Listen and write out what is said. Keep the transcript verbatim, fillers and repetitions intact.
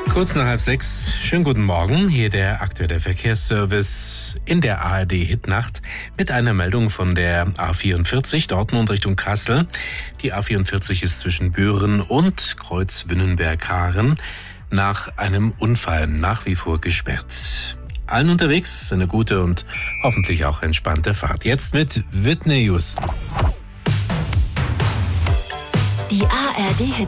Kurz nach halb sechs, schönen guten Morgen, hier der aktuelle Verkehrsservice in der A R D-Hitnacht mit einer Meldung von der A vierundvierzig, Dortmund Richtung Kassel. Die A vierundvierzig ist zwischen Büren und Kreuz Wünnenberg-Haaren nach einem Unfall nach wie vor gesperrt. Allen unterwegs eine gute und hoffentlich auch entspannte Fahrt. Jetzt mit Whitney Houston. Die A R D-Hit